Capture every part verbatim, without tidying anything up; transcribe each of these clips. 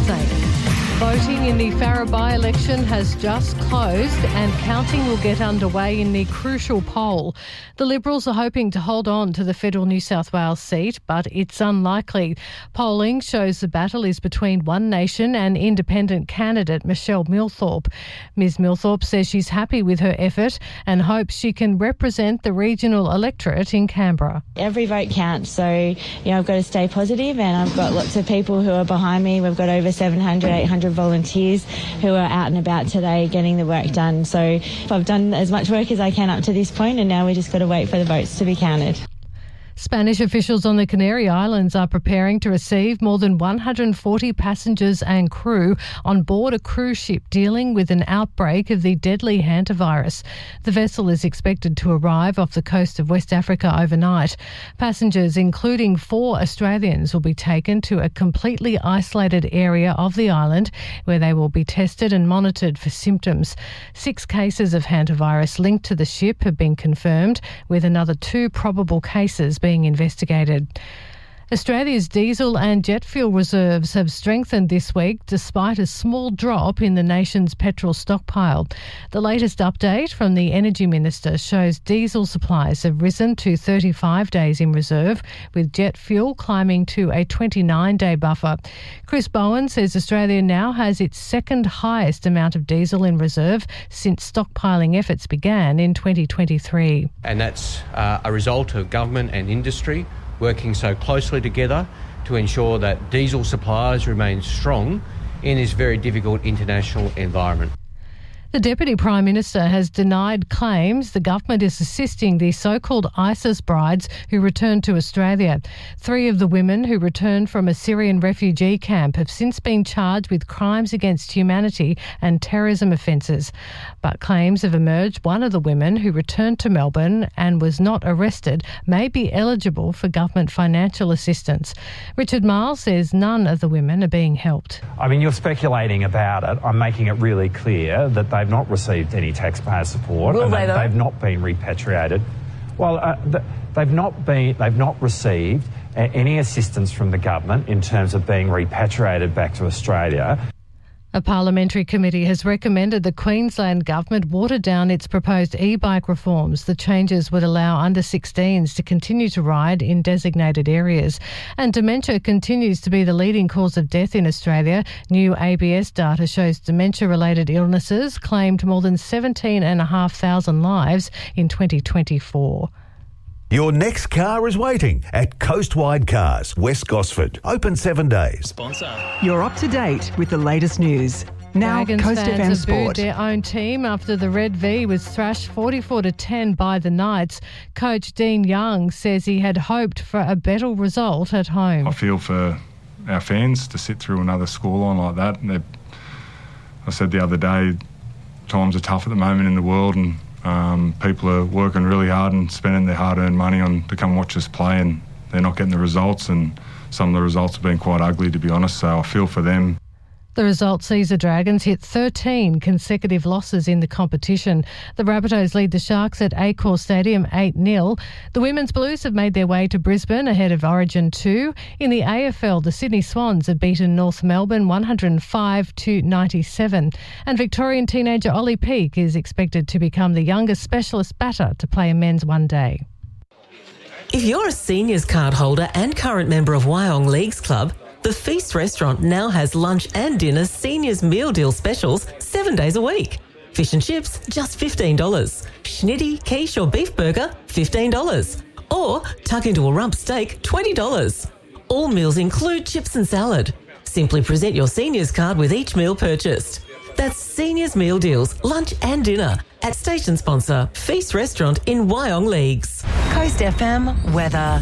safe. Voting in the Farrer by-election has just closed and counting will get underway in the crucial poll. The Liberals are hoping to hold on to the federal New South Wales seat, but it's unlikely. Polling shows the battle is between One Nation and independent candidate Michelle Millthorpe. Ms Millthorpe says she's happy with her effort and hopes she can represent the regional electorate in Canberra. Every vote counts, so you know I've got to stay positive, and I've got lots of people who are behind me. We've got over seven hundred, eight hundred volunteers who are out and about today getting the work done. So I've done as much work as I can up to this point, and now we just got to wait for the votes to be counted. Spanish officials on the Canary Islands are preparing to receive more than one hundred forty passengers and crew on board a cruise ship dealing with an outbreak of the deadly hantavirus. The vessel is expected to arrive off the coast of West Africa overnight. Passengers, including four Australians, will be taken to a completely isolated area of the island where they will be tested and monitored for symptoms. Six cases of hantavirus linked to the ship have been confirmed, with another two probable cases being being investigated. Australia's diesel and jet fuel reserves have strengthened this week despite a small drop in the nation's petrol stockpile. The latest update from the Energy Minister shows diesel supplies have risen to thirty-five days in reserve, with jet fuel climbing to a twenty-nine day buffer. Chris Bowen says Australia now has its second highest amount of diesel in reserve since stockpiling efforts began in twenty twenty-three. And that's uh, a result of government and industry working so closely together to ensure that diesel supplies remain strong in this very difficult international environment. The Deputy Prime Minister has denied claims the government is assisting the so-called ISIS brides who returned to Australia. Three of the women who returned from a Syrian refugee camp have since been charged with crimes against humanity and terrorism offences. But claims have emerged one of the women who returned to Melbourne and was not arrested may be eligible for government financial assistance. Richard Miles says none of the women are being helped. I mean, you're speculating about it. I'm making it really clear that they've not received any taxpayer support. Will and they, they, though? They've not been repatriated. Well, uh, th- they've not been. They've not received uh, any assistance from the government in terms of being repatriated back to Australia. A parliamentary committee has recommended the Queensland government water down its proposed e-bike reforms. The changes would allow under sixteens to continue to ride in designated areas. And dementia continues to be the leading cause of death in Australia. New A B S data shows dementia-related illnesses claimed more than seventeen thousand five hundred lives in twenty twenty-four. Your next car is waiting at Coastwide Cars, West Gosford. Open seven days. Sponsor. You're up to date with the latest news. Now, Dragons Coast fans F M have Sport. booed their own team after the Red V was thrashed forty-four to ten by the Knights. Coach Dean Young says he had hoped for a better result at home. I feel for our fans to sit through another scoreline like that. And I said the other day, times are tough at the moment in the world, and Um, people are working really hard and spending their hard-earned money on to come watch us play, and they're not getting the results, and some of the results have been quite ugly, to be honest, so I feel for them. The result sees the Dragons hit thirteen consecutive losses in the competition. The Rabbitohs lead the Sharks at Accor Stadium eight nil. The Women's Blues have made their way to Brisbane ahead of Origin two. In the A F L, the Sydney Swans have beaten North Melbourne one hundred five to ninety-seven. And Victorian teenager Ollie Peake is expected to become the youngest specialist batter to play a men's one day. If you're a seniors card holder and current member of Wyong Leagues Club, the Feast restaurant now has lunch and dinner seniors meal deal specials seven days a week. Fish and chips, just fifteen dollars. Schnitty, quiche or beef burger, fifteen dollars. Or tuck into a rump steak, twenty dollars. All meals include chips and salad. Simply present your seniors card with each meal purchased. That's seniors meal deals, lunch and dinner at station sponsor Feast Restaurant in Wyong Leagues. Coast F M weather.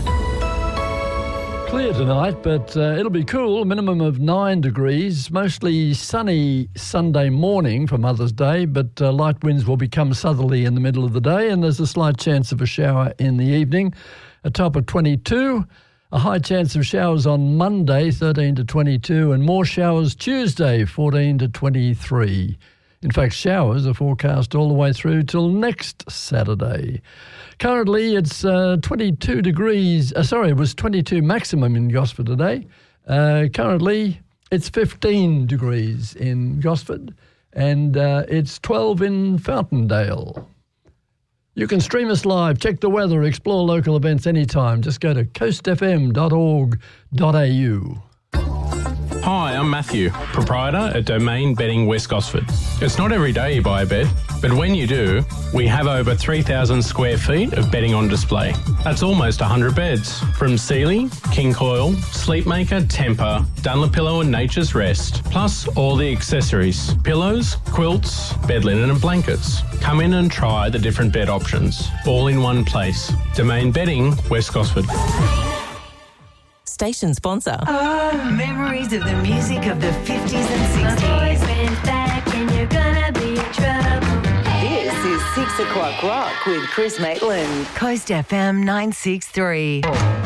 Clear tonight, but uh, it'll be cool, a minimum of nine degrees. Mostly sunny Sunday morning for Mother's Day, but uh, light winds will become southerly in the middle of the day, and there's a slight chance of a shower in the evening. A top of twenty-two, a high chance of showers on Monday, thirteen to twenty-two, and more showers Tuesday, fourteen to twenty-three. In fact, showers are forecast all the way through till next Saturday. Currently, it's uh, twenty-two degrees. Uh, sorry, it was twenty-two maximum in Gosford today. Uh, currently, It's fifteen degrees in Gosford and uh, it's twelve in Fountaindale. You can stream us live, check the weather, explore local events anytime. Just go to coast f m dot org dot a u. Hi, I'm Matthew, proprietor at Domain Bedding West Gosford. It's not every day you buy a bed, but when you do, we have over three thousand square feet of bedding on display. That's almost one hundred beds, from Sealy, King Coil, Sleepmaker, Tempur, Dunlopillow and Nature's Rest, plus all the accessories, pillows, quilts, bed linen and blankets. Come in and try the different bed options, all in one place. Domain Bedding West Gosford. Station sponsor. Oh, memories of the music of the fifties and sixties. My boyfriend's back and you're gonna be in trouble. This is Six O'Clock Rock with Chris Maitland. Coast F M nine six three.